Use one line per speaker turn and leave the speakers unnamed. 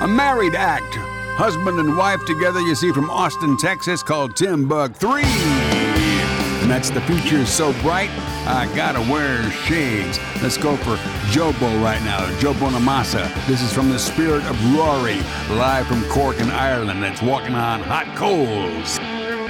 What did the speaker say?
A married act. Husband and wife together, you see, from Austin, Texas, called Timbuk 3. And that's The Future's So Bright, I Gotta Wear Shades. Let's go for Jobo right now, Joe Bonamassa. This is from the spirit of Rory, live from Cork in Ireland. That's Walking on Hot Coals.